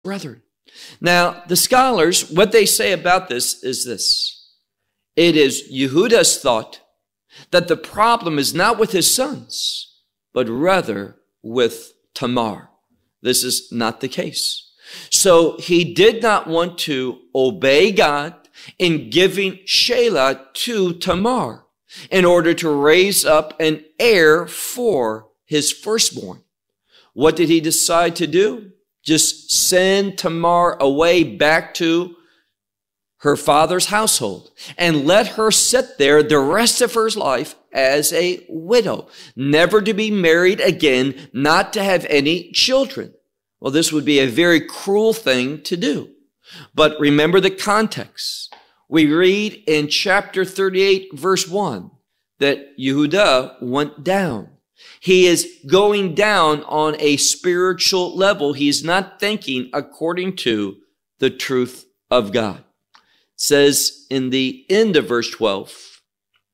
brethren. Now, the scholars, what they say about this is this. It is Yehuda's thought that the problem is not with his sons, but rather with Tamar. This is not the case. So he did not want to obey God in giving Shelah to Tamar in order to raise up an heir for his firstborn. What did he decide to do? Just send Tamar away back to her father's household and let her sit there the rest of her life as a widow, never to be married again, not to have any children. Well, this would be a very cruel thing to do. But remember the context. We read in chapter 38, verse 1, that Yehuda went down. He is going down on a spiritual level. He is not thinking according to the truth of God. It says in the end of verse 12,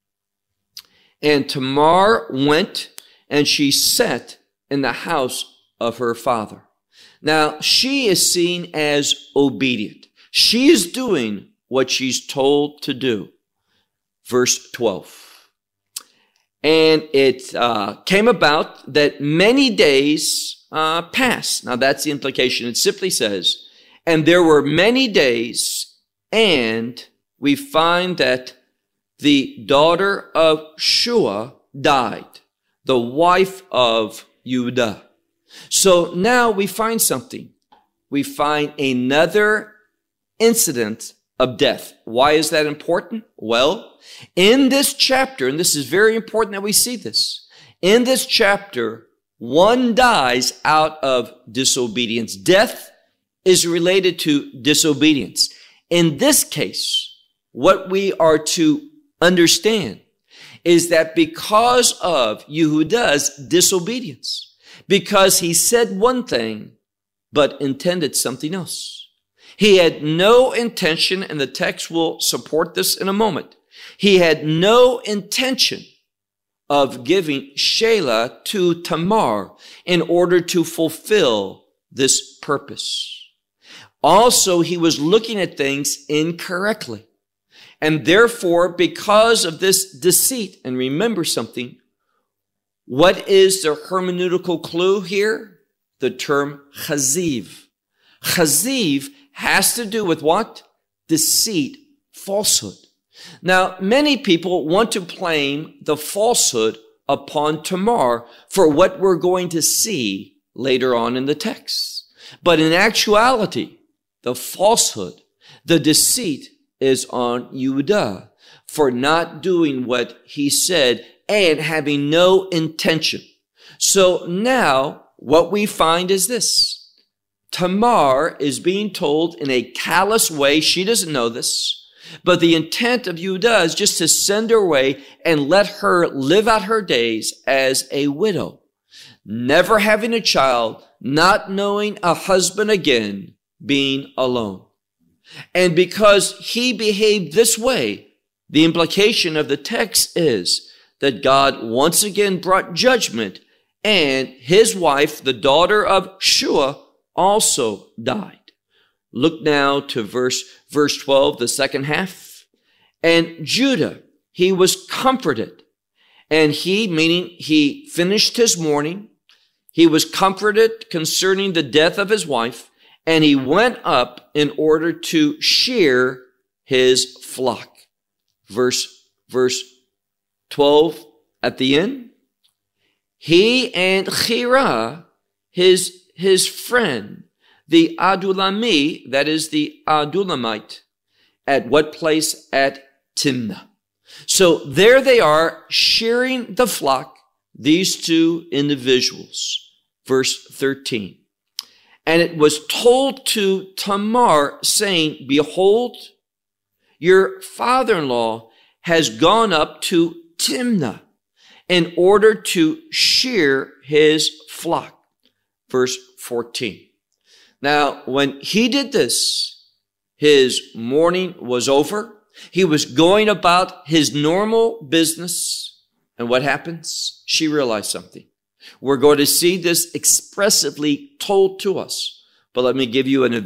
and Tamar went and she sat in the house of her father. Now, she is seen as obedient. She is doing what she's told to do. Verse 12. And it came about that many days passed. Now, that's the implication. It simply says, and there were many days, and we find that the daughter of Shua died, the wife of Yehuda. So now we find something. We find another incident of death. Why is that important? Well, in this chapter, and this is very important that we see this, in this chapter, one dies out of disobedience. Death is related to disobedience. In this case, what we are to understand is that because of Yehuda's disobedience, because he said one thing, but intended something else. He had no intention, and the text will support this in a moment. He had no intention of giving Shelah to Tamar in order to fulfill this purpose. Also, he was looking at things incorrectly. And therefore, because of this deceit, and remember something, what is the hermeneutical clue here? The term chaziv. Chaziv has to do with what? Deceit, falsehood. Now, many people want to blame the falsehood upon Tamar for what we're going to see later on in the text. But in actuality, the falsehood, the deceit is on Yehuda for not doing what he said and having no intention. So now what we find is this. Tamar is being told in a callous way, she doesn't know this, but the intent of Yehuda is just to send her away and let her live out her days as a widow, never having a child, not knowing a husband again, being alone. And because he behaved this way, the implication of the text is that God once again brought judgment, and his wife, the daughter of Shua, also died. Look now to verse 12, the second half. And Judah, he was comforted. And he, meaning he finished his mourning, he was comforted concerning the death of his wife, and he went up in order to shear his flock. Verse 12 at the end. He and Chirah, his friend, the Adulami, that is the Adulamite, at what place? At Timnah. So there they are shearing the flock, these two individuals. Verse 13. And it was told to Tamar, saying, behold, your father-in-law has gone up to Timnah in order to shear his flock. Verse 14. Now, when he did this, his mourning was over. He was going about his normal business. And what happens? She realized something. We're going to see this expressively told to us. But let me give you an